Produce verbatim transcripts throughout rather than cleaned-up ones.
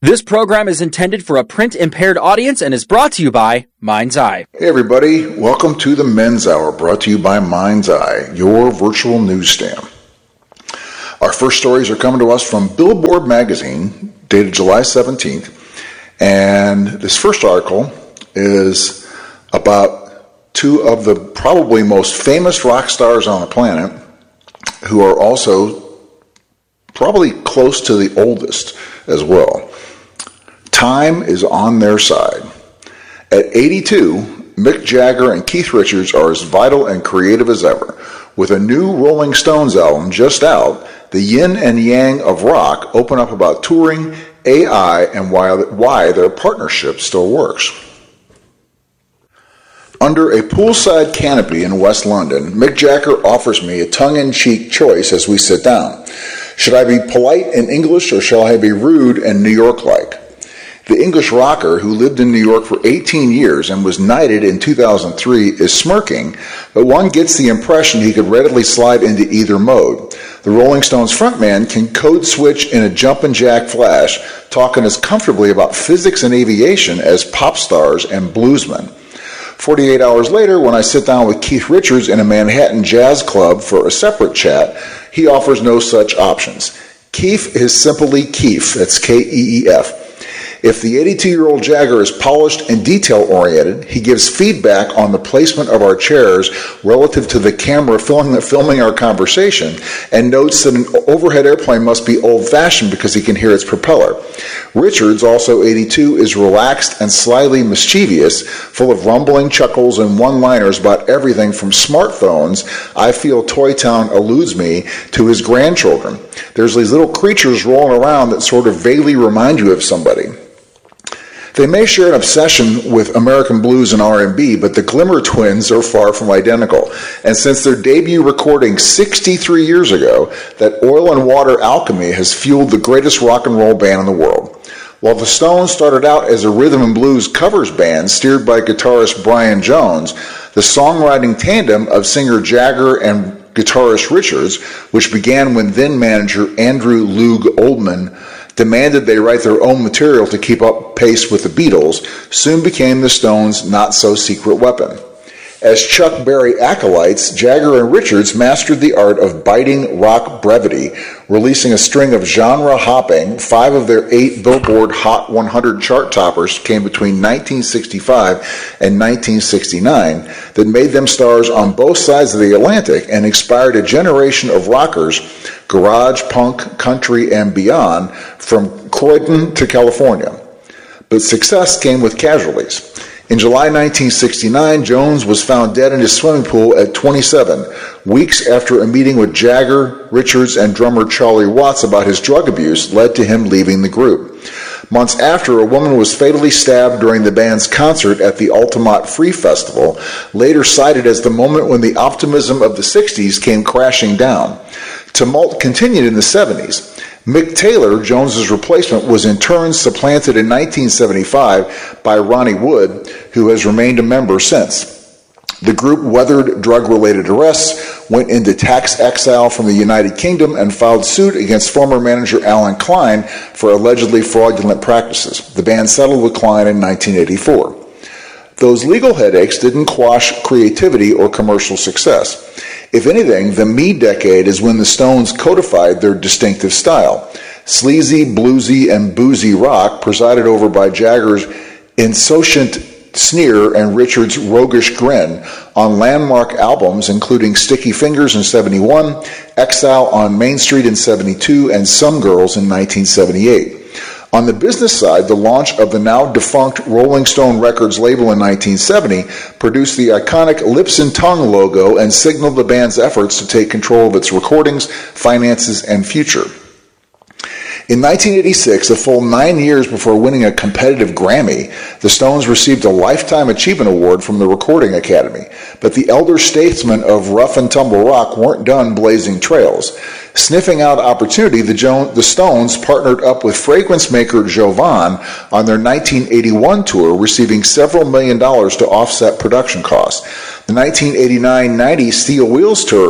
This program is intended for a print-impaired audience and is brought to you by Mind's Eye. Hey everybody, welcome to the Men's Hour, brought to you by Mind's Eye, your virtual newsstand. Our first stories are coming to us from Billboard magazine, dated July seventeenth, and this first article is about two of the probably most famous rock stars on the planet, who are also probably close to the oldest as well. Time is on their side. At eighty-two, Mick Jagger and Keith Richards are as vital and creative as ever. With a new Rolling Stones album just out, the yin and yang of rock open up about touring, A I, and why, why their partnership still works. Under a poolside canopy in West London, Mick Jagger offers me a tongue-in-cheek choice as we sit down. Should I be polite in English or shall I be rude and New York-like? The English rocker, who lived in New York for eighteen years and was knighted in two thousand three, is smirking, but one gets the impression he could readily slide into either mode. The Rolling Stones frontman can code switch in a jumpin' jack flash, talking as comfortably about physics and aviation as pop stars and bluesmen. forty-eight hours later, when I sit down with Keith Richards in a Manhattan jazz club for a separate chat, he offers no such options. Keef is simply Keef. That's K E E F. If the eighty-two-year-old Jagger is polished and detail-oriented, he gives feedback on the placement of our chairs relative to the camera filming, filming our conversation, and notes that an overhead airplane must be old-fashioned because he can hear its propeller. Richards, also eighty-two, is relaxed and slyly mischievous, full of rumbling chuckles and one-liners about everything from smartphones, I feel Toy Town eludes me, to his grandchildren. There's these little creatures rolling around that sort of vaguely remind you of somebody. They may share an obsession with American blues and R and B, but the Glimmer Twins are far from identical. And since their debut recording sixty-three years ago, that Oil and Water alchemy has fueled the greatest rock and roll band in the world. While the Stones started out as a rhythm and blues covers band steered by guitarist Brian Jones, the songwriting tandem of singer Jagger and guitarist Richards, which began when then-manager Andrew Loog Oldham demanded they write their own material to keep up pace with the Beatles, soon became the Stones' not-so-secret weapon. As Chuck Berry acolytes, Jagger and Richards mastered the art of biting rock brevity, releasing a string of genre-hopping. Five of their eight Billboard Hot one hundred chart toppers came between nineteen sixty-five and nineteen sixty-nine that made them stars on both sides of the Atlantic and inspired a generation of rockers, garage, punk, country, and beyond, from Croydon to California. But success came with casualties. In July nineteen sixty-nine, Jones was found dead in his swimming pool at twenty-seven, weeks after a meeting with Jagger, Richards, and drummer Charlie Watts about his drug abuse led to him leaving the group. Months after, a woman was fatally stabbed during the band's concert at the Altamont Free Festival, later cited as the moment when the optimism of the sixties came crashing down. Tumult continued in the seventies. Mick Taylor, Jones's replacement, was in turn supplanted in nineteen seventy-five by Ronnie Wood, who has remained a member since. The group weathered drug-related arrests, went into tax exile from the United Kingdom, and filed suit against former manager Alan Klein for allegedly fraudulent practices. The band settled with Klein in nineteen eighty-four. Those legal headaches didn't quash creativity or commercial success. If anything, the me decade is when the Stones codified their distinctive style. Sleazy, bluesy, and boozy rock, presided over by Jagger's insouciant sneer and Richards' roguish grin, on landmark albums including Sticky Fingers in seventy-one, Exile on Main Street in seventy-two, and Some Girls in nineteen seventy-eight. On the business side, the launch of the now-defunct Rolling Stone Records label in nineteen seventy produced the iconic Lips and Tongue logo and signaled the band's efforts to take control of its recordings, finances, and future. In nineteen eighty-six, a full nine years before winning a competitive Grammy, the Stones received a Lifetime Achievement Award from the Recording Academy, but the elder statesmen of rough and tumble rock weren't done blazing trails. Sniffing out opportunity, the, jo- the Stones partnered up with fragrance maker Jovan on their nineteen eighty-one tour, receiving several million dollars to offset production costs. The nineteen eighty-nine ninety Steel Wheels tour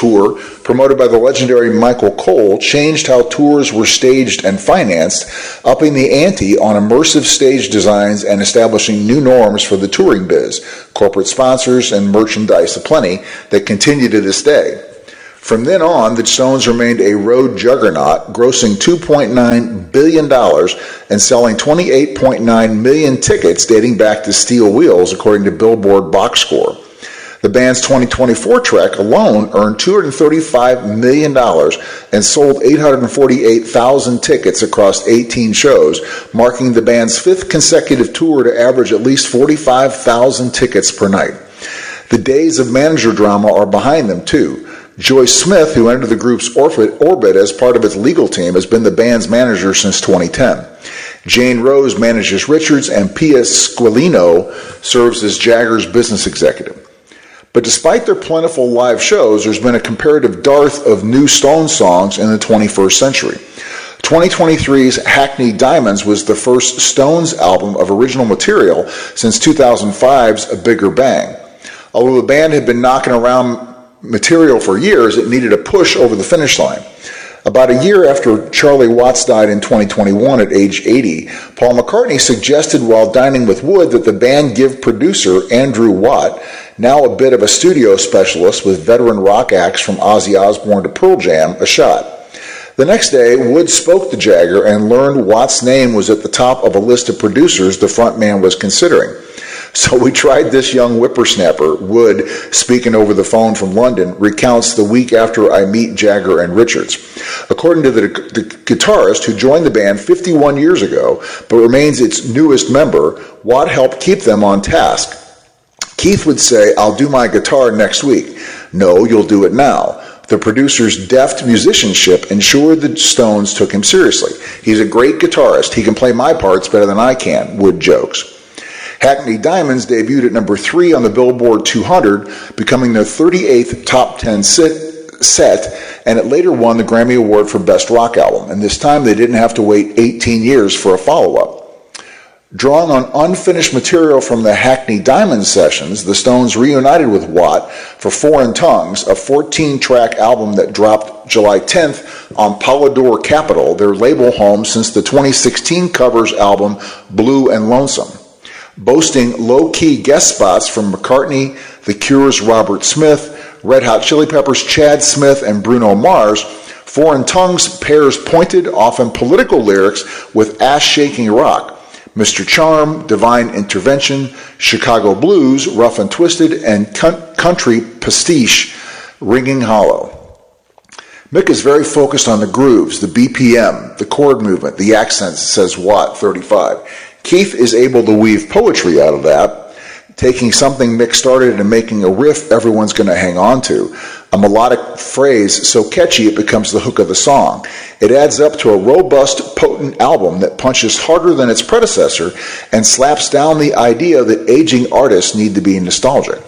tour, promoted by the legendary Michael Cole, changed how tours were staged and financed, upping the ante on immersive stage designs and establishing new norms for the touring biz, corporate sponsors, and merchandise aplenty that continue to this day. From then on, the Stones remained a road juggernaut, grossing two point nine billion dollars and selling twenty-eight point nine million tickets dating back to Steel Wheels, according to Billboard Box Score. The band's twenty twenty-four trek alone earned two hundred thirty-five million dollars and sold eight hundred forty-eight thousand tickets across eighteen shows, marking the band's fifth consecutive tour to average at least forty-five thousand tickets per night. The days of manager drama are behind them, too. Joyce Smith, who entered the group's orbit as part of its legal team, has been the band's manager since twenty ten. Jane Rose manages Richards, and Pia Squilino serves as Jagger's business executive. But despite their plentiful live shows, there's been a comparative dearth of new Stones songs in the twenty-first century. twenty twenty-three's Hackney Diamonds was the first Stones album of original material since two thousand five's A Bigger Bang. Although the band had been knocking around material for years, it needed a push over the finish line. About a year after Charlie Watts died in twenty twenty-one at age eighty, Paul McCartney suggested while dining with Wood that the band give producer Andrew Watt, now a bit of a studio specialist with veteran rock acts from Ozzy Osbourne to Pearl Jam, a shot. The next day, Wood spoke to Jagger and learned Watt's name was at the top of a list of producers the frontman was considering. So we tried this young whippersnapper. Wood, speaking over the phone from London, recounts the week after I meet Jagger and Richards. According to the, the guitarist who joined the band fifty-one years ago, but remains its newest member, Watt helped keep them on task. Keith would say, "I'll do my guitar next week." "No, you'll do it now." The producer's deft musicianship ensured the Stones took him seriously. "He's a great guitarist. He can play my parts better than I can," Wood jokes. Hackney Diamonds debuted at number three on the Billboard two hundred, becoming their thirty-eighth top ten sit, set, and it later won the Grammy Award for Best Rock Album, and this time they didn't have to wait eighteen years for a follow-up. Drawing on unfinished material from the Hackney Diamonds sessions, the Stones reunited with Watt for Foreign Tongues, a fourteen-track album that dropped July tenth on Polydor Capital, their label home since the twenty sixteen covers album Blue and Lonesome. Boasting low-key guest spots from McCartney, The Cure's Robert Smith, Red Hot Chili Peppers' Chad Smith, and Bruno Mars, Foreign Tongues pairs pointed, often political lyrics with ass-shaking rock. Mister Charm, Divine Intervention, Chicago Blues, Rough and Twisted, and Country Pastiche, Ringing Hollow. Mick is very focused on the grooves, the B P M, the chord movement, the accents, says Watt, thirty-five. Keith is able to weave poetry out of that, taking something Mick started and making a riff everyone's going to hang on to, a melodic phrase so catchy it becomes the hook of the song. It adds up to a robust, potent album that punches harder than its predecessor and slaps down the idea that aging artists need to be nostalgic.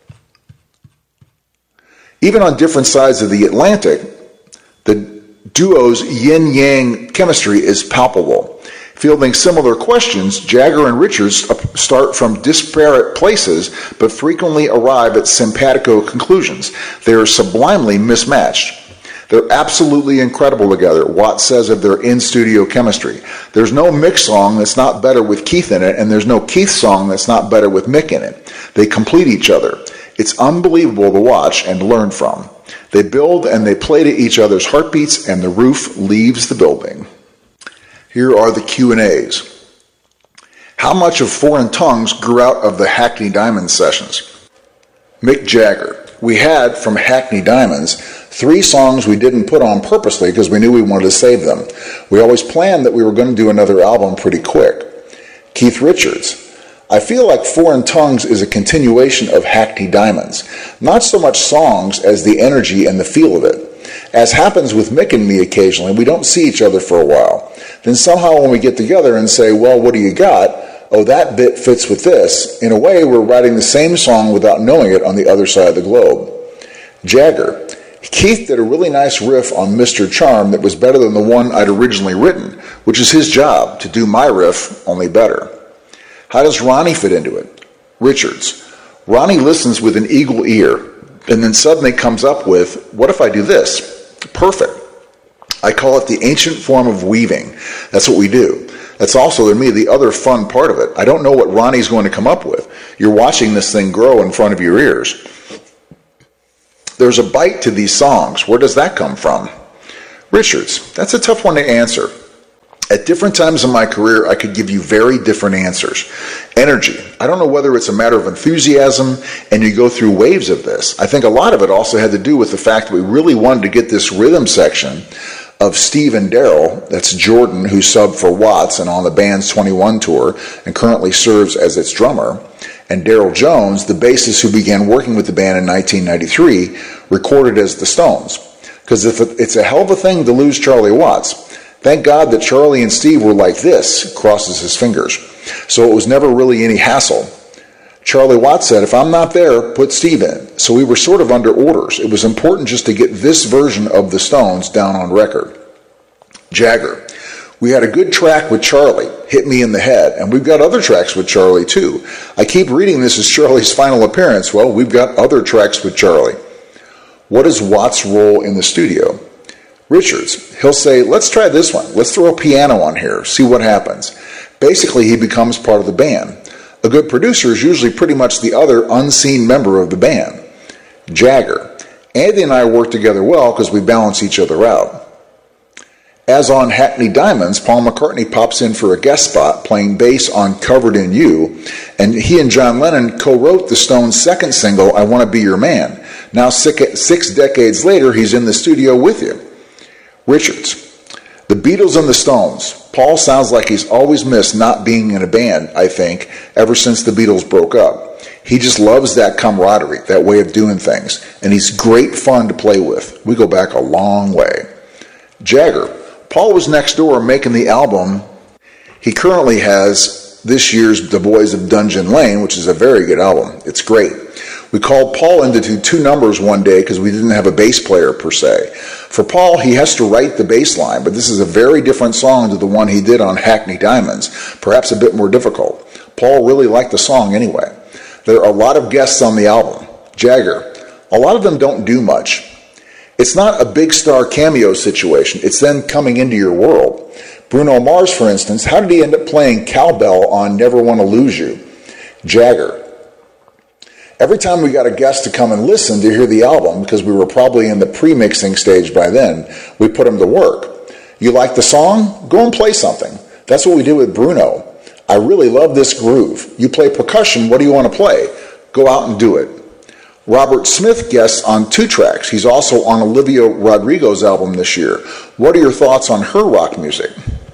Even on different sides of the Atlantic, the duo's yin-yang chemistry is palpable. Fielding similar questions, Jagger and Richards start from disparate places, but frequently arrive at simpatico conclusions. They are sublimely mismatched. They're absolutely incredible together, Watt says of their in-studio chemistry. There's no Mick song that's not better with Keith in it, and there's no Keith song that's not better with Mick in it. They complete each other. It's unbelievable to watch and learn from. They build and they play to each other's heartbeats, and the roof leaves the building. Here are the Q and A's. How much of Foreign Tongues grew out of the Hackney Diamonds sessions? Mick Jagger. We had, from Hackney Diamonds, three songs we didn't put on purposely because we knew we wanted to save them. We always planned that we were going to do another album pretty quick. Keith Richards. I feel like Foreign Tongues is a continuation of Hackney Diamonds. Not so much songs as the energy and the feel of it. As happens with Mick and me occasionally, we don't see each other for a while. Then somehow when we get together and say, well, what do you got? Oh, that bit fits with this. In a way, we're writing the same song without knowing it on the other side of the globe. Jagger. Keith did a really nice riff on Mister Charm that was better than the one I'd originally written, which is his job, to do my riff, only better. How does Ronnie fit into it? Richards. Ronnie listens with an eagle ear. and then suddenly comes up with, what if I do this? Perfect. I call it the ancient form of weaving. That's what we do. That's also, to me, the other fun part of it. I don't know what Ronnie's going to come up with. You're watching this thing grow in front of your ears. There's a bite to these songs. Where does that come from? Richards, that's a tough one to answer. At different times in my career, I could give you very different answers. Energy. I don't know whether it's a matter of enthusiasm and you go through waves of this. I think a lot of it also had to do with the fact that we really wanted to get this rhythm section of Steve and Daryl, that's Jordan, who subbed for Watts and on the band's twenty-one tour and currently serves as its drummer, and Daryl Jones, the bassist who began working with the band in nineteen ninety-three, recorded as the Stones. Because if it's a hell of a thing to lose Charlie Watts, thank God that Charlie and Steve were like this, crosses his fingers. So it was never really any hassle. Charlie Watts said, if I'm not there, put Steve in. So we were sort of under orders. It was important just to get this version of the Stones down on record. Jagger. We had a good track with Charlie, Hit Me in the Head, and we've got other tracks with Charlie too. I keep reading this as Charlie's final appearance. Well, we've got other tracks with Charlie. What is Watts' role in the studio? Richards. He'll say, let's try this one. Let's throw a piano on here, see what happens. Basically, he becomes part of the band. A good producer is usually pretty much the other unseen member of the band. Jagger. Andy and I work together well because we balance each other out. As on Hackney Diamonds, Paul McCartney pops in for a guest spot playing bass on Covered in You, and he and John Lennon co-wrote the Stones' second single, I Want to Be Your Man. Now six, six decades later, he's in the studio with you. Richards. The Beatles and the Stones. Paul sounds like he's always missed not being in a band, I think, ever since the Beatles broke up. He just loves that camaraderie, that way of doing things, and he's great fun to play with. We go back a long way. Jagger. Paul was next door making the album. He currently has this year's The Boys of Dungeon Lane, which is a very good album. It's great. We called Paul in to do two numbers one day because we didn't have a bass player per se. For Paul, he has to write the bass line, but this is a very different song to the one he did on Hackney Diamonds, perhaps a bit more difficult. Paul really liked the song anyway. There are a lot of guests on the album. Jagger. A lot of them don't do much. It's not a big star cameo situation. It's them coming into your world. Bruno Mars, for instance, how did he end up playing cowbell on Never Want to Lose You? Jagger. Every time we got a guest to come and listen to hear the album, because we were probably in the pre-mixing stage by then, we put them to work. You like the song? Go and play something. That's what we did with Bruno. I really love this groove. You play percussion, what do you want to play? Go out and do it. Robert Smith guests on two tracks. He's also on Olivia Rodrigo's album this year. What are your thoughts on her rock music?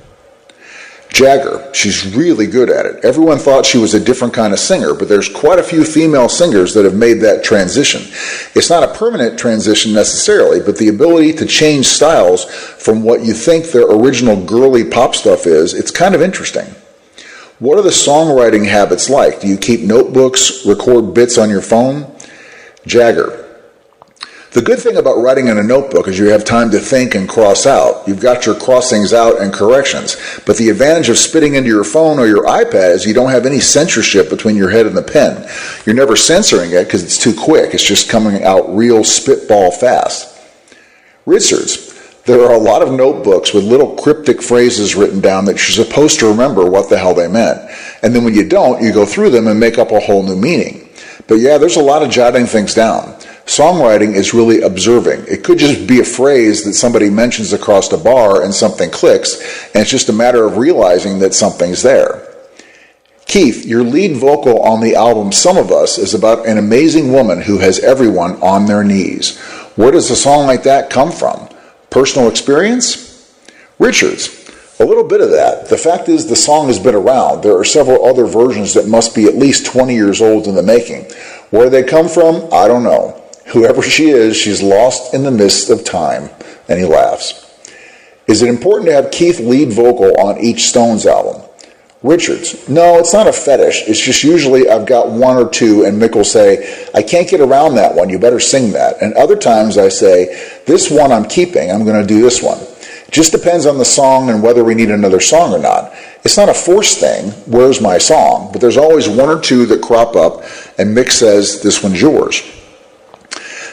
Jagger. She's really good at it. Everyone thought she was a different kind of singer, but there's quite a few female singers that have made that transition. It's not a permanent transition necessarily, but the ability to change styles from what you think their original girly pop stuff is, it's kind of interesting. What are the songwriting habits like? Do you keep notebooks, record bits on your phone? Jagger. The good thing about writing in a notebook is you have time to think and cross out. You've got your crossings out and corrections. But the advantage of spitting into your phone or your iPad is you don't have any censorship between your head and the pen. You're never censoring it because it's too quick. It's just coming out real spitball fast. Richards. There are a lot of notebooks with little cryptic phrases written down that you're supposed to remember what the hell they meant. And then when you don't, you go through them and make up a whole new meaning. But yeah, there's a lot of jotting things down. Songwriting is really observing. It could just be a phrase that somebody mentions across the bar and something clicks, and it's just a matter of realizing that something's there. Keith, your lead vocal on the album Some of Us is about an amazing woman who has everyone on their knees. Where does a song like that come from? Personal experience? Richards. A little bit of that. The fact is the song has been around. There are several other versions that must be at least twenty years old in the making. Where they come from, I don't know. Whoever she is, she's lost in the mist of time. And he laughs. Is it important to have Keith lead vocal on each Stones album? Richards. No, it's not a fetish. It's just usually I've got one or two and Mick will say, I can't get around that one. You better sing that. And other times I say, this one I'm keeping. I'm going to do this one. It just depends on the song and whether we need another song or not. It's not a forced thing, where's my song? But there's always one or two that crop up and Mick says, this one's yours.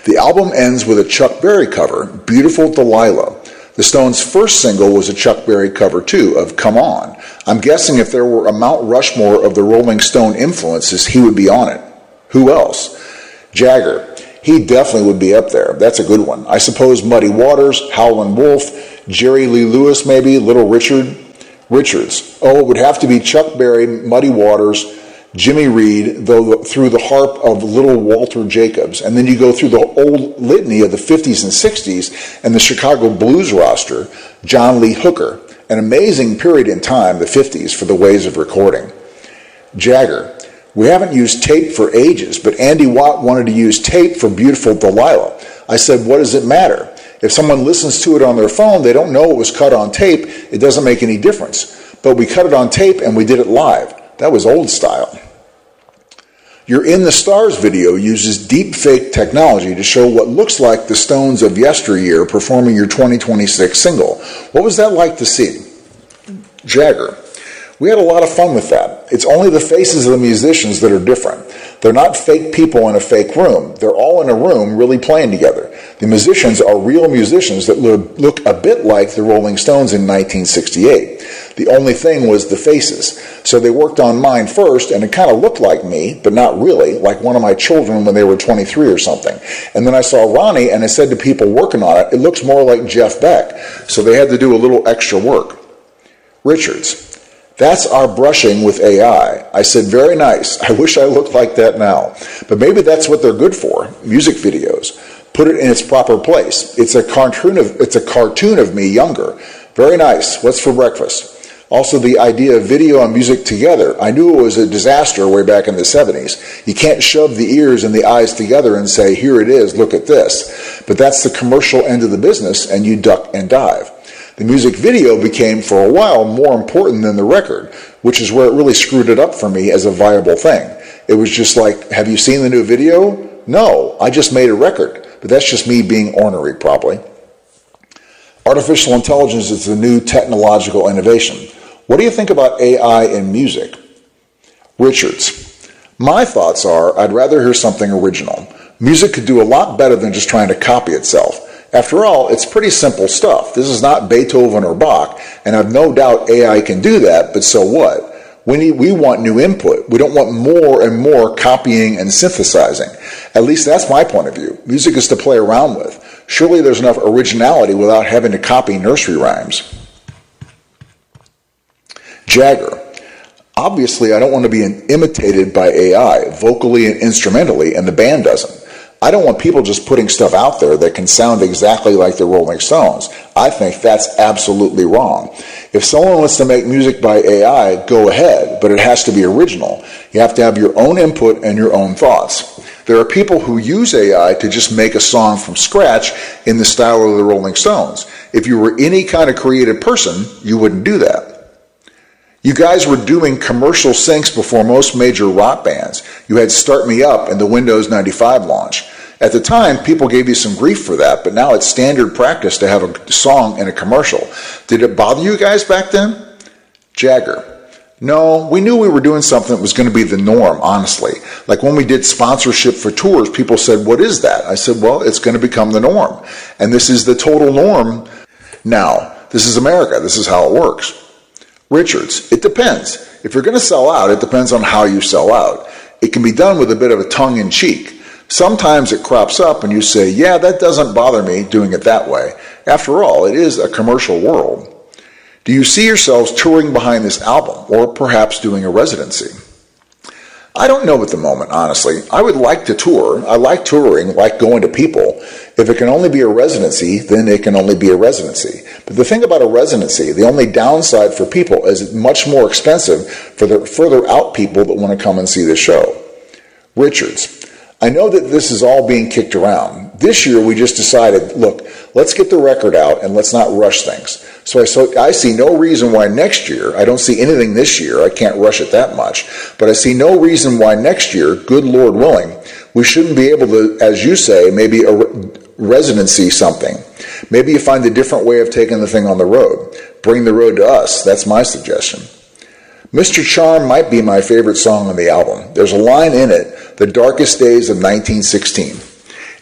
The album ends with a Chuck Berry cover, Beautiful Delilah. The Stones' first single was a Chuck Berry cover, too, of Come On. I'm guessing if there were a Mount Rushmore of the Rolling Stone influences, he would be on it. Who else? Jagger. He definitely would be up there. That's a good one. I suppose Muddy Waters, Howlin' Wolf, Jerry Lee Lewis maybe, Little Richard. Richards. Oh, it would have to be Chuck Berry, Muddy Waters, Jimmy Reed, though through the harp of Little Walter Jacobs. And then you go through the old litany of the fifties and sixties and the Chicago blues roster, John Lee Hooker. An amazing period in time, the fifties, for the ways of recording. Jagger. We haven't used tape for ages, but Andy Watt wanted to use tape for Beautiful Delilah. I said, what does it matter? If someone listens to it on their phone, they don't know it was cut on tape. It doesn't make any difference. But we cut it on tape and we did it live. That was old style. Your In the Stars video uses deep fake technology to show what looks like the Stones of yesteryear performing your twenty twenty-six single. What was that like to see? Jagger. We had a lot of fun with that. It's only the faces of the musicians that are different. They're not fake people in a fake room. They're all in a room really playing together. The musicians are real musicians that look a bit like the Rolling Stones in nineteen sixty-eight. The only thing was the faces. So they worked on mine first, and it kind of looked like me, but not really, like one of my children when they were twenty-three or something. And then I saw Ronnie, and I said to people working on it, it looks more like Jeff Beck. So they had to do a little extra work. Richards. That's our brushing with A I. I said, very nice. I wish I looked like that now. But maybe that's what they're good for, music videos. Put it in its proper place. It's a cartoon of, it's a cartoon of me younger. Very nice. What's for breakfast? Also, the idea of video and music together. I knew it was a disaster way back in the seventies. You can't shove the ears and the eyes together and say, here it is, look at this. But that's the commercial end of the business, and you duck and dive. The music video became, for a while, more important than the record, which is where it really screwed it up for me as a viable thing. It was just like, have you seen the new video? No, I just made a record. But that's just me being ornery, probably. Artificial intelligence is the new technological innovation. What do you think about A I in music? Richards. My thoughts are, I'd rather hear something original. Music could do a lot better than just trying to copy itself. After all, it's pretty simple stuff. This is not Beethoven or Bach, and I've no doubt A I can do that, but so what? We need, we want new input. We don't want more and more copying and synthesizing. At least that's my point of view. Music is to play around with. Surely there's enough originality without having to copy nursery rhymes. Jagger. Obviously, I don't want to be imitated by A I, vocally and instrumentally, and the band doesn't. I don't want people just putting stuff out there that can sound exactly like the Rolling Stones. I think that's absolutely wrong. If someone wants to make music by A I, go ahead, but it has to be original. You have to have your own input and your own thoughts. There are people who use A I to just make a song from scratch in the style of the Rolling Stones. If you were any kind of creative person, you wouldn't do that. You guys were doing commercial syncs before most major rock bands. You had Start Me Up in the Windows ninety-five launch. At the time, people gave you some grief for that, but now it's standard practice to have a song in a commercial. Did it bother you guys back then? Jagger. No, we knew we were doing something that was going to be the norm, honestly. Like when we did sponsorship for tours, people said, what is that? I said, well, it's going to become the norm. And this is the total norm now. This is America. This is how it works. Richards. It depends. If you're going to sell out, it depends on how you sell out. It can be done with a bit of a tongue-in-cheek. Sometimes it crops up and you say, yeah, that doesn't bother me doing it that way. After all, it is a commercial world. Do you see yourselves touring behind this album, or perhaps doing a residency? I don't know at the moment, honestly. I would like to tour. I like touring, like going to people. If it can only be a residency, then it can only be a residency. But the thing about a residency, the only downside for people is it's much more expensive for the further out people that want to come and see the show. Richards. I know that this is all being kicked around. This year we just decided, look, let's get the record out and let's not rush things. So I, so I see no reason why next year, I don't see anything this year, I can't rush it that much, but I see no reason why next year, good Lord willing, we shouldn't be able to, as you say, maybe a residency something. Maybe you find a different way of taking the thing on the road. Bring the road to us. That's my suggestion. Mister Charm might be my favorite song on the album. There's a line in it, The Darkest Days of nineteen sixteen.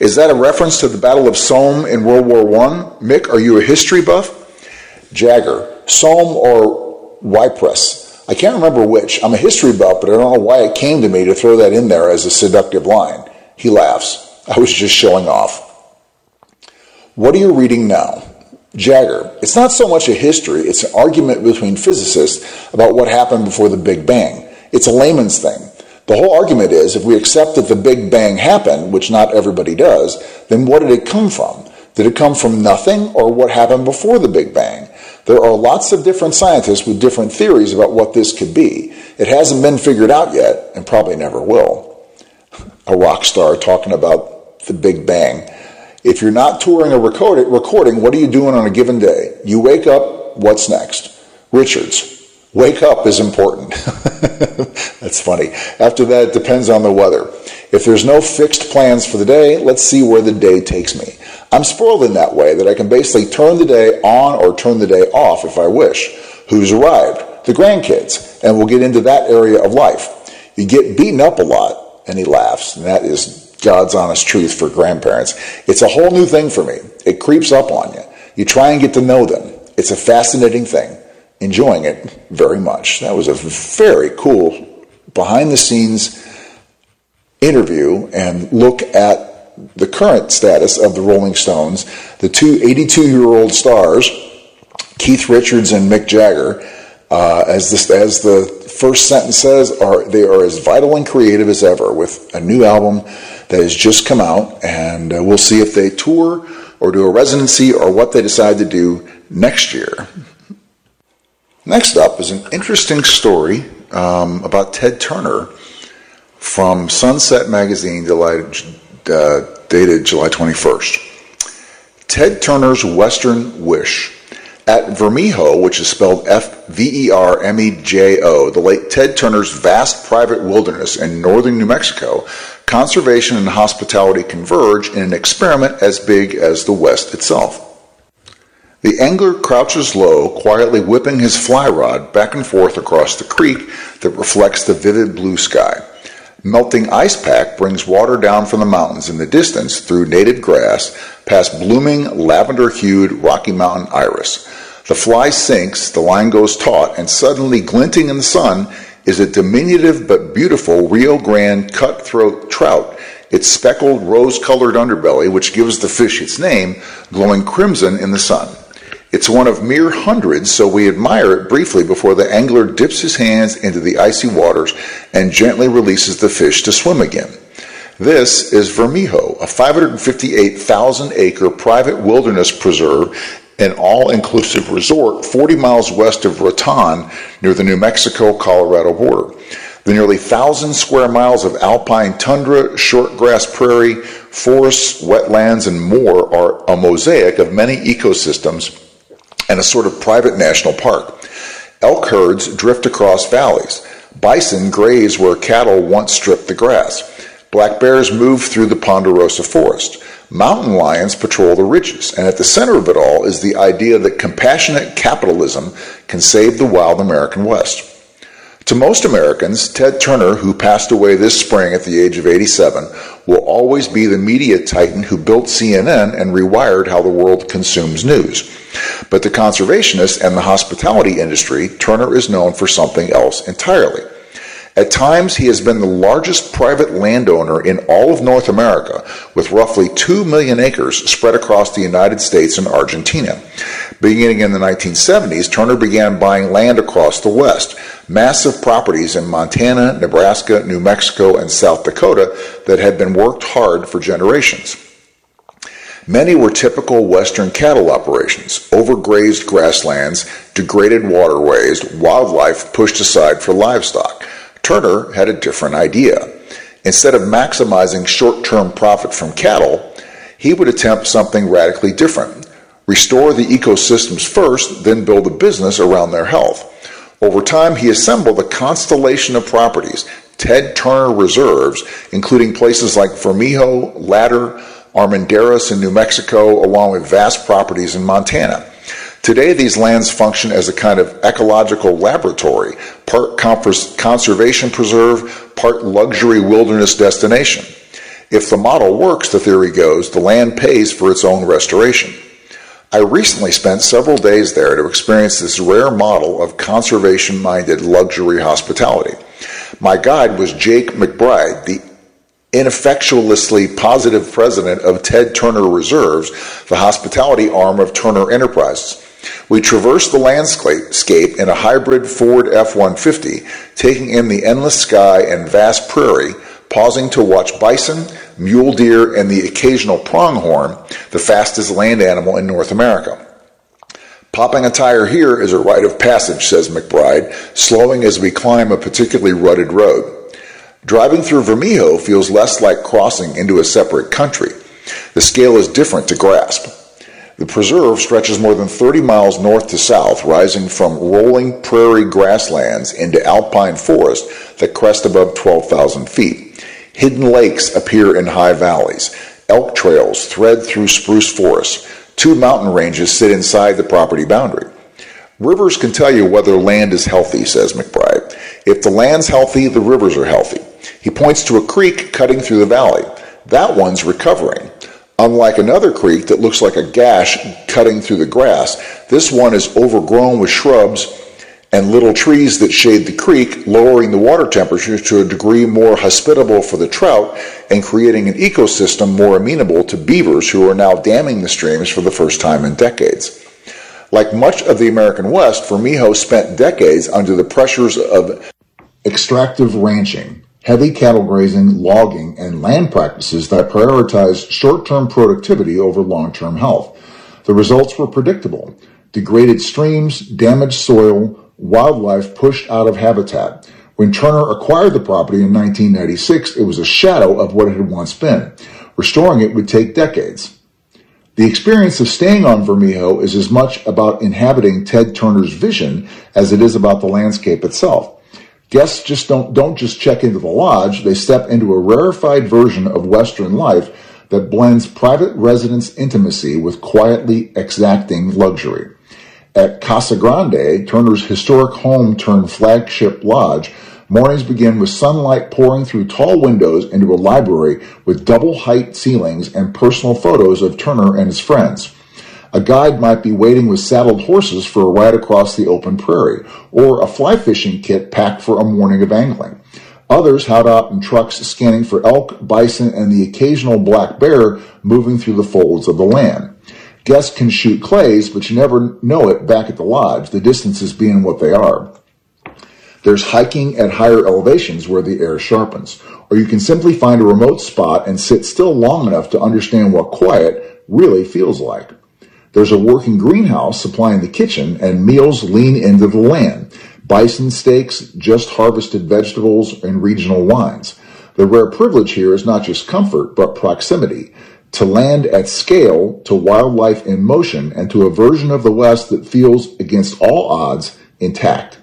Is that a reference to the Battle of Somme in World War One? Mick, are you a history buff? Jagger, Somme or Ypres? I can't remember which. I'm a history buff, but I don't know why it came to me to throw that in there as a seductive line. He laughs. I was just showing off. What are you reading now? Jagger, it's not so much a history, it's an argument between physicists about what happened before the Big Bang. It's a layman's thing. The whole argument is, if we accept that the Big Bang happened, which not everybody does, then what did it come from? Did it come from nothing, or what happened before the Big Bang? There are lots of different scientists with different theories about what this could be. It hasn't been figured out yet, and probably never will. A rock star talking about the Big Bang. If you're not touring or recording, what are you doing on a given day? You wake up, what's next? Richards, wake up is important. That's funny. After that, it depends on the weather. If there's no fixed plans for the day, let's see where the day takes me. I'm spoiled in that way that I can basically turn the day on or turn the day off if I wish. Who's arrived? The grandkids. And we'll get into that area of life. You get beaten up a lot, and he laughs, and that is God's honest truth for grandparents. It's a whole new thing for me. It creeps up on you. You try and get to know them. It's a fascinating thing. Enjoying it very much. That was a very cool behind-the-scenes interview and look at the current status of the Rolling Stones. The two eighty-two-year-old stars, Keith Richards and Mick Jagger, uh, as, the, as the first sentence says, are they are as vital and creative as ever with a new album that has just come out, and uh, we'll see if they tour or do a residency or what they decide to do next year. Next up is an interesting story um, about Ted Turner from Sunset Magazine, uh, dated July twenty-first. Ted Turner's Western Wish. At Vermejo, which is spelled F V E R M E J O, the late Ted Turner's vast private wilderness in northern New Mexico, conservation and hospitality converge in an experiment as big as the West itself. The angler crouches low, quietly whipping his fly rod back and forth across the creek that reflects the vivid blue sky. Melting ice pack brings water down from the mountains in the distance through native grass, past blooming, lavender-hued Rocky Mountain iris. The fly sinks, the line goes taut, and suddenly glinting in the sun is a diminutive but beautiful Rio Grande cutthroat trout, its speckled rose-colored underbelly, which gives the fish its name, glowing crimson in the sun. It's one of mere hundreds, so we admire it briefly before the angler dips his hands into the icy waters and gently releases the fish to swim again. This is Vermejo, a five hundred fifty-eight thousand acre private wilderness preserve and all-inclusive resort forty miles west of Raton near the New Mexico-Colorado border. The nearly one thousand square miles of alpine tundra, shortgrass prairie, forests, wetlands, and more are a mosaic of many ecosystems and a sort of private national park. Elk herds drift across valleys. Bison graze where cattle once stripped the grass. Black bears move through the ponderosa forest. Mountain lions patrol the ridges, and at the center of it all is the idea that compassionate capitalism can save the wild American West. To most Americans, Ted Turner, who passed away this spring at the age of eighty-seven, will always be the media titan who built C N N and rewired how the world consumes news. But to conservationists and the hospitality industry, Turner is known for something else entirely. At times, he has been the largest private landowner in all of North America, with roughly two million acres spread across the United States and Argentina. Beginning in the nineteen seventies, Turner began buying land across the West, massive properties in Montana, Nebraska, New Mexico, and South Dakota that had been worked hard for generations. Many were typical Western cattle operations, overgrazed grasslands, degraded waterways, wildlife pushed aside for livestock. Turner had a different idea. Instead of maximizing short-term profit from cattle, he would attempt something radically different. Restore the ecosystems first, then build a business around their health. Over time, he assembled a constellation of properties, Ted Turner Reserves, including places like Vermejo, Ladder, Armendaris in New Mexico, along with vast properties in Montana. Today, these lands function as a kind of ecological laboratory, part conservation preserve, part luxury wilderness destination. If the model works, the theory goes, the land pays for its own restoration. I recently spent several days there to experience this rare model of conservation-minded luxury hospitality. My guide was Jake McBride, the ineffectuously positive president of Ted Turner Reserves, the hospitality arm of Turner Enterprises. We traversed the landscape in a hybrid Ford F one fifty, taking in the endless sky and vast prairie, pausing to watch bison, mule deer, and the occasional pronghorn, the fastest land animal in North America. Popping a tire here is a rite of passage, says McBride, slowing as we climb a particularly rutted road. Driving through Vermejo feels less like crossing into a separate country. The scale is different to grasp. The preserve stretches more than thirty miles north to south, rising from rolling prairie grasslands into alpine forest that crest above twelve thousand feet. Hidden lakes appear in high valleys. Elk trails thread through spruce forests. Two mountain ranges sit inside the property boundary. Rivers can tell you whether land is healthy, says McBride. If the land's healthy, the rivers are healthy. He points to a creek cutting through the valley. That one's recovering. Unlike another creek that looks like a gash cutting through the grass, this one is overgrown with shrubs and little trees that shade the creek, lowering the water temperature to a degree more hospitable for the trout and creating an ecosystem more amenable to beavers who are now damming the streams for the first time in decades. Like much of the American West, Vermejo spent decades under the pressures of extractive ranching, heavy cattle grazing, logging, and land practices that prioritized short-term productivity over long-term health. The results were predictable. Degraded streams, damaged soil, wildlife pushed out of habitat. When Turner acquired the property in nineteen ninety-six, it was a shadow of what it had once been. Restoring it would take decades. The experience of staying on Vermejo is as much about inhabiting Ted Turner's vision as it is about the landscape itself. Guests just don't, don't just check into the lodge, they step into a rarefied version of Western life that blends private residence intimacy with quietly exacting luxury. At Casa Grande, Turner's historic home turned flagship lodge, mornings begin with sunlight pouring through tall windows into a library with double-height ceilings and personal photos of Turner and his friends. A guide might be waiting with saddled horses for a ride across the open prairie, or a fly fishing kit packed for a morning of angling. Others hide out in trucks scanning for elk, bison, and the occasional black bear moving through the folds of the land. Guests can shoot clays, but you never know it back at the lodge, the distances being what they are. There's hiking at higher elevations where the air sharpens, or you can simply find a remote spot and sit still long enough to understand what quiet really feels like. There's a working greenhouse supplying the kitchen, and meals lean into the land. Bison steaks, just harvested vegetables, and regional wines. The rare privilege here is not just comfort, but proximity. To land at scale, to wildlife in motion, and to a version of the West that feels, against all odds, intact.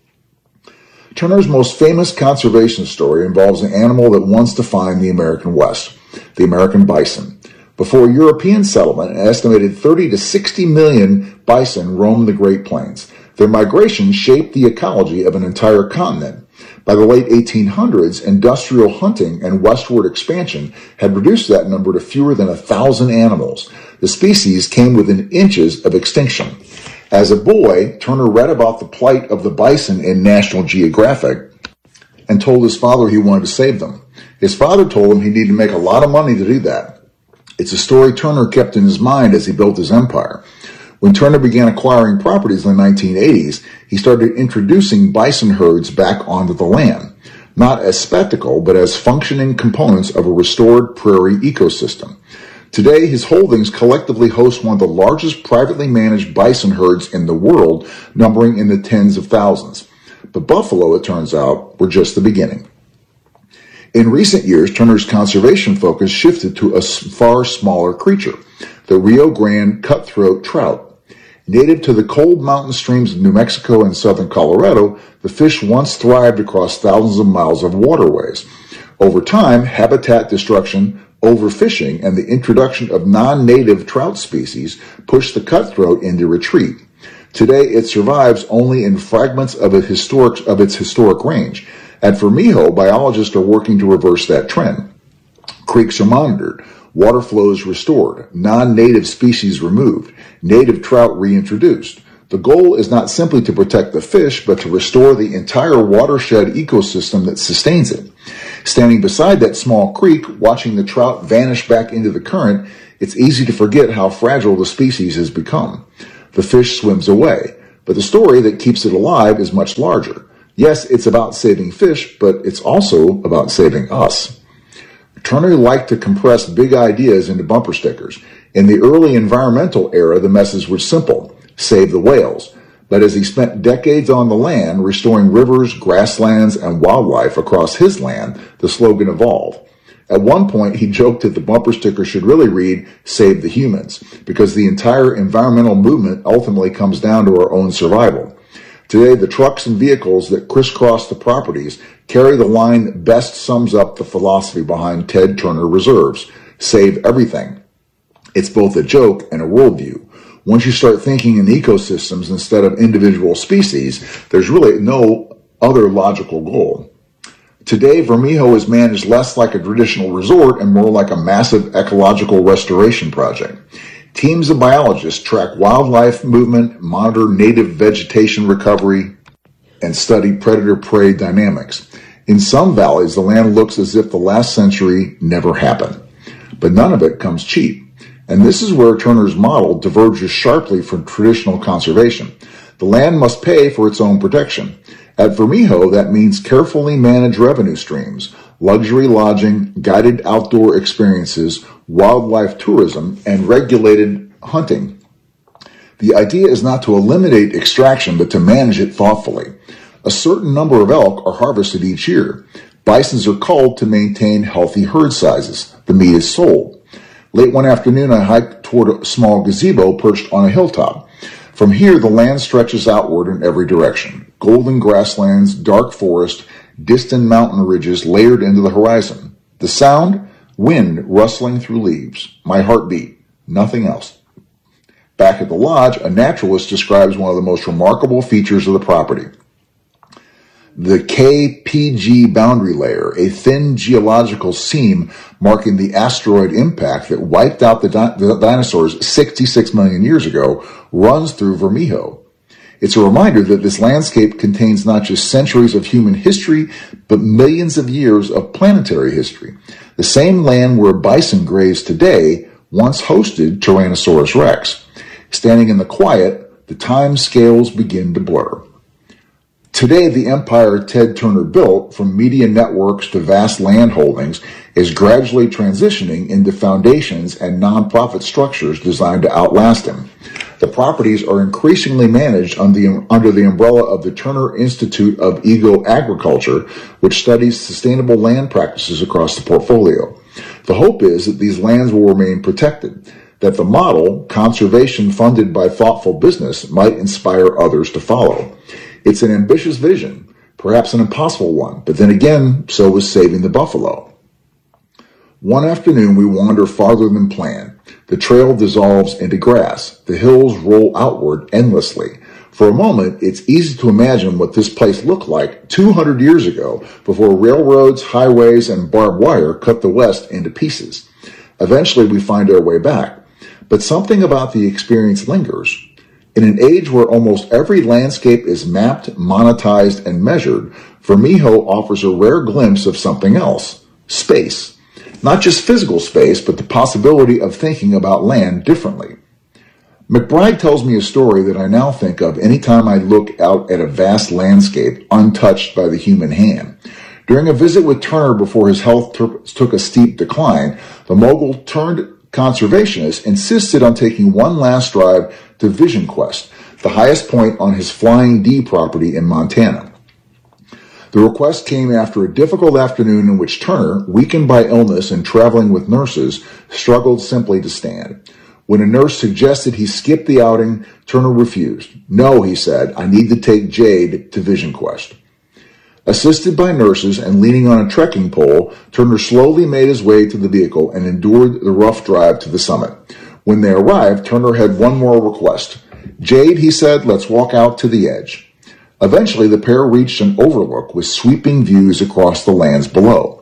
Turner's most famous conservation story involves an animal that once defined the American West, the American bison. Before European settlement, an estimated thirty to sixty million bison roamed the Great Plains. Their migration shaped the ecology of an entire continent. By the late eighteen hundreds, industrial hunting and westward expansion had reduced that number to fewer than a thousand animals. The species came within inches of extinction. As a boy, Turner read about the plight of the bison in National Geographic and told his father he wanted to save them. His father told him he needed to make a lot of money to do that. It's a story Turner kept in his mind as he built his empire. When Turner began acquiring properties in the nineteen eighties, he started introducing bison herds back onto the land, not as spectacle, but as functioning components of a restored prairie ecosystem. Today, his holdings collectively host one of the largest privately managed bison herds in the world, numbering in the tens of thousands. But buffalo, it turns out, were just the beginning. In recent years, Turner's conservation focus shifted to a far smaller creature, the Rio Grande cutthroat trout. Native to the cold mountain streams of New Mexico and southern Colorado, the fish once thrived across thousands of miles of waterways. Over time, habitat destruction, overfishing, and the introduction of non-native trout species pushed the cutthroat into retreat. Today, it survives only in fragments of, a historic, of its historic range. At Vermejo, biologists are working to reverse that trend. Creeks are monitored, water flows restored, non-native species removed, native trout reintroduced. The goal is not simply to protect the fish, but to restore the entire watershed ecosystem that sustains it. Standing beside that small creek, watching the trout vanish back into the current, it's easy to forget how fragile the species has become. The fish swims away, but the story that keeps it alive is much larger. Yes, it's about saving fish, but it's also about saving us. Turner liked to compress big ideas into bumper stickers. In the early environmental era, the message was simple: save the whales. But as he spent decades on the land, restoring rivers, grasslands, and wildlife across his land, the slogan evolved. At one point, he joked that the bumper sticker should really read, save the humans, because the entire environmental movement ultimately comes down to our own survival. Today, the trucks and vehicles that crisscross the properties carry the line that best sums up the philosophy behind Ted Turner Reserves: save everything. It's both a joke and a worldview. Once you start thinking in ecosystems instead of individual species, there's really no other logical goal. Today, Vermejo is managed less like a traditional resort and more like a massive ecological restoration project. Teams of biologists track wildlife movement, monitor native vegetation recovery, and study predator-prey dynamics. In some valleys, the land looks as if the last century never happened. But none of it comes cheap. And this is where Turner's model diverges sharply from traditional conservation. The land must pay for its own protection. At Vermejo, that means carefully managed revenue streams, luxury lodging, guided outdoor experiences, wildlife tourism, and regulated hunting. The idea is not to eliminate extraction, but to manage it thoughtfully. A certain number of elk are harvested each year. Bisons are culled to maintain healthy herd sizes. The meat is sold. Late one afternoon, I hiked toward a small gazebo perched on a hilltop. From here, the land stretches outward in every direction. Golden grasslands, dark forest, distant mountain ridges layered into the horizon. The sound? Wind rustling through leaves. My heartbeat. Nothing else. Back at the lodge, a naturalist describes one of the most remarkable features of the property. The K P G boundary layer, a thin geological seam marking the asteroid impact that wiped out the, di- the dinosaurs sixty-six million years ago, runs through Vermejo. It's a reminder that this landscape contains not just centuries of human history, but millions of years of planetary history. The same land where bison graze today once hosted Tyrannosaurus rex. Standing in the quiet, the time scales begin to blur. Today, the empire Ted Turner built, from media networks to vast land holdings, is gradually transitioning into foundations and nonprofit structures designed to outlast him. The properties are increasingly managed under the, under the umbrella of the Turner Institute of Eco-Agriculture, which studies sustainable land practices across the portfolio. The hope is that these lands will remain protected, that the model, conservation funded by thoughtful business, might inspire others to follow. It's an ambitious vision, perhaps an impossible one, but then again, so is saving the buffalo. One afternoon, we wander farther than planned. The trail dissolves into grass. The hills roll outward endlessly. For a moment, it's easy to imagine what this place looked like two hundred years ago, before railroads, highways, and barbed wire cut the West into pieces. Eventually, we find our way back. But something about the experience lingers. In an age where almost every landscape is mapped, monetized, and measured, Vermejo offers a rare glimpse of something else: space. Not just physical space, but the possibility of thinking about land differently. McBride tells me a story that I now think of anytime I look out at a vast landscape untouched by the human hand. During a visit with Turner before his health t- took a steep decline, the mogul turned conservationist insisted on taking one last drive to Vision Quest, the highest point on his Flying D property in Montana. The request came after a difficult afternoon in which Turner, weakened by illness and traveling with nurses, struggled simply to stand. When a nurse suggested he skip the outing, Turner refused. "No," he said, "I need to take Jade to Vision Quest." Assisted by nurses and leaning on a trekking pole, Turner slowly made his way to the vehicle and endured the rough drive to the summit. When they arrived, Turner had one more request. "Jade," he said, "let's walk out to the edge." Eventually, the pair reached an overlook with sweeping views across the lands below.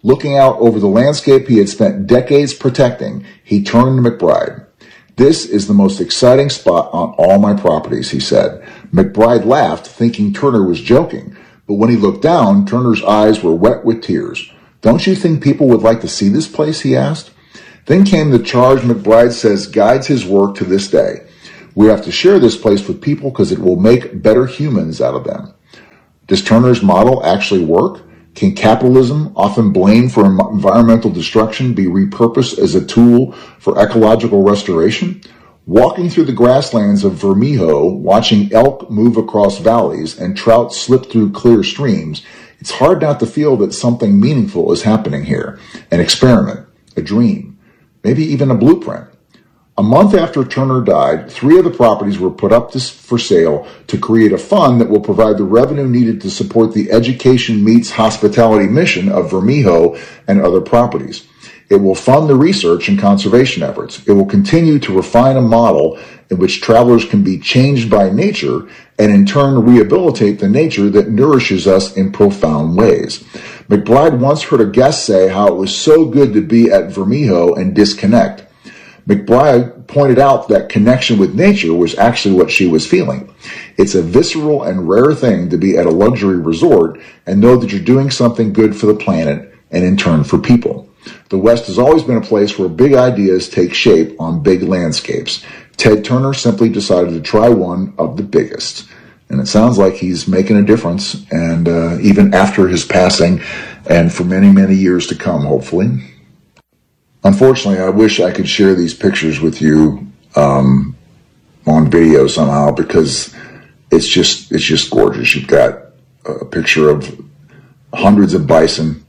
Looking out over the landscape he had spent decades protecting, he turned to McBride. "This is the most exciting spot on all my properties," he said. McBride laughed, thinking Turner was joking, but when he looked down, Turner's eyes were wet with tears. "Don't you think people would like to see this place?" he asked. Then came the charge McBride says guides his work to this day. "We have to share this place with people because it will make better humans out of them." Does Turner's model actually work? Can capitalism, often blamed for environmental destruction, be repurposed as a tool for ecological restoration? Walking through the grasslands of Vermejo, watching elk move across valleys and trout slip through clear streams, it's hard not to feel that something meaningful is happening here. An experiment, a dream, maybe even a blueprint. A month after Turner died, three of the properties were put up to, for sale to create a fund that will provide the revenue needed to support the education meets hospitality mission of Vermejo and other properties. It will fund the research and conservation efforts. It will continue to refine a model in which travelers can be changed by nature and in turn rehabilitate the nature that nourishes us in profound ways. McBride once heard a guest say how it was so good to be at Vermejo and disconnect. McBride pointed out that connection with nature was actually what she was feeling. It's a visceral and rare thing to be at a luxury resort and know that you're doing something good for the planet and in turn for people. The West has always been a place where big ideas take shape on big landscapes. Ted Turner simply decided to try one of the biggest. And it sounds like he's making a difference, and uh, even after his passing and for many, many years to come, hopefully. Unfortunately, I wish I could share these pictures with you um, on video somehow, because it's just it's just gorgeous. You've got a picture of hundreds of bison,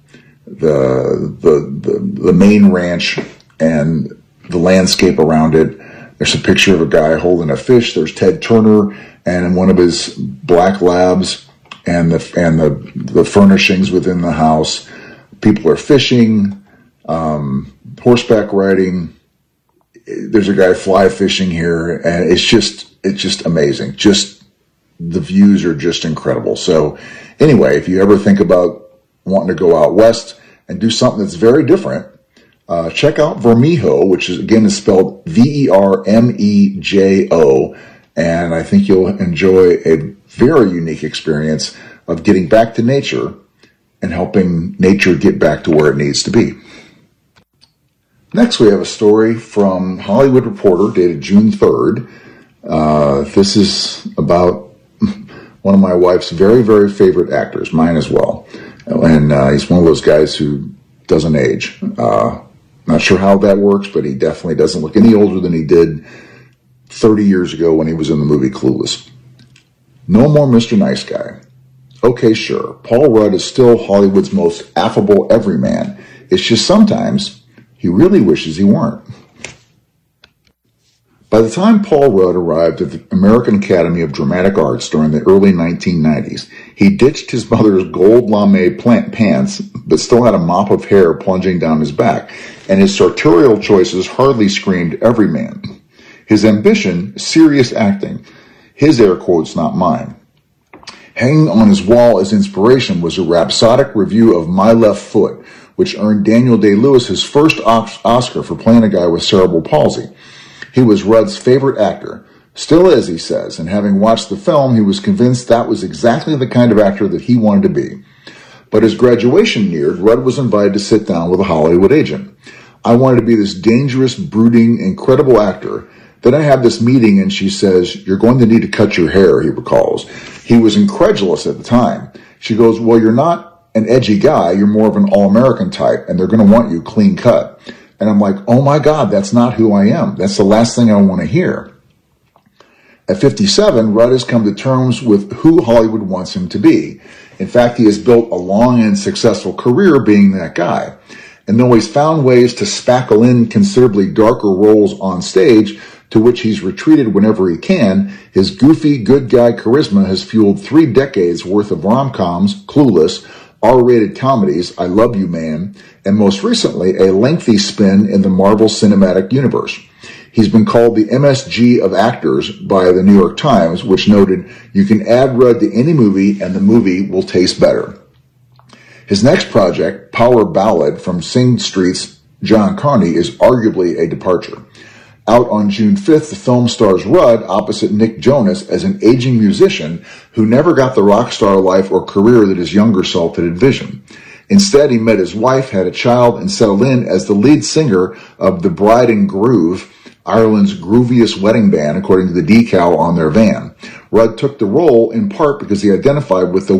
the the the, the main ranch, and the landscape around it. There's a picture of a guy holding a fish. There's Ted Turner and one of his black labs, and the and the the furnishings within the house. People are fishing. Um, horseback riding. There's a guy fly fishing here, and it's just it's just amazing. Just the views are just incredible. So anyway, if you ever think about wanting to go out west and do something that's very different, uh, check out Vermejo, which is again is spelled V E R M E J O, and I think you'll enjoy a very unique experience of getting back to nature and helping nature get back to where it needs to be. Next, we have a story from Hollywood Reporter dated June third. Uh, this is about one of my wife's very, very favorite actors, mine as well. And uh, he's one of those guys who doesn't age. Uh, not sure how that works, but he definitely doesn't look any older than he did thirty years ago when he was in the movie Clueless. No more Mister Nice Guy. Okay, sure, Paul Rudd is still Hollywood's most affable everyman. It's just sometimes he really wishes he weren't. By the time Paul Rudd arrived at the American Academy of Dramatic Arts during the early nineteen nineties, he ditched his mother's gold lame plant pants, but still had a mop of hair plunging down his back, and his sartorial choices hardly screamed everyman. His ambition, serious acting. His air quotes, not mine. Hanging on his wall as inspiration was a rhapsodic review of My Left Foot, which earned Daniel Day-Lewis his first Oscar for playing a guy with cerebral palsy. He was Rudd's favorite actor. Still is, he says, and having watched the film, he was convinced that was exactly the kind of actor that he wanted to be. But as graduation neared, Rudd was invited to sit down with a Hollywood agent. I wanted to be this dangerous, brooding, incredible actor. Then I have this meeting and she says, "You're going to need to cut your hair," he recalls. He was incredulous at the time. She goes, "Well, you're not an edgy guy, you're more of an all-American type, and they're going to want you clean cut." And I'm like, oh my God, that's not who I am. That's the last thing I want to hear. At fifty-seven, Rudd has come to terms with who Hollywood wants him to be. In fact, he has built a long and successful career being that guy. And though he's found ways to spackle in considerably darker roles on stage, to which he's retreated whenever he can, his goofy, good guy charisma has fueled three decades worth of rom-coms, Clueless, R-rated comedies, I Love You Man, and most recently, a lengthy spin in the Marvel Cinematic Universe. He's been called the M S G of actors by the New York Times, which noted, "You can add Rudd to any movie and the movie will taste better." His next project, Power Ballad from Sing Street's John Carney, is arguably a departure. Out on June fifth, the film stars Rudd opposite Nick Jonas as an aging musician who never got the rock star life or career that his younger self had envisioned. Instead, he met his wife, had a child, and settled in as the lead singer of the Bride and Groove, Ireland's grooviest wedding band, according to the decal on their van. Rudd took the role in part because he identified with the